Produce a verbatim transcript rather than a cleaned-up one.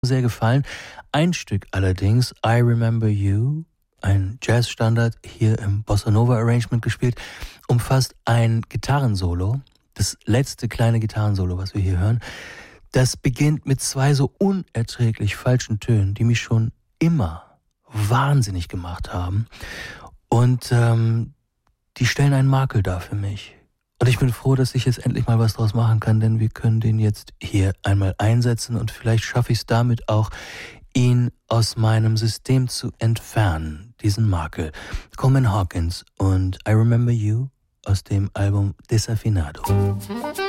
sehr gefallen. Ein Stück allerdings, I Remember You, ein Jazzstandard, hier im Bossa Nova Arrangement gespielt, umfasst ein Gitarrensolo, das letzte kleine Gitarrensolo, was wir hier hören. Das beginnt mit zwei so unerträglich falschen Tönen, die mich schon immer wahnsinnig gemacht haben. Und ähm, die stellen einen Makel dar für mich. Und ich bin froh, dass ich jetzt endlich mal was draus machen kann, denn wir können den jetzt hier einmal einsetzen und vielleicht schaffe ich es damit auch, ihn aus meinem System zu entfernen, diesen Makel. Coleman Hawkins und I Remember You aus dem Album Desafinado.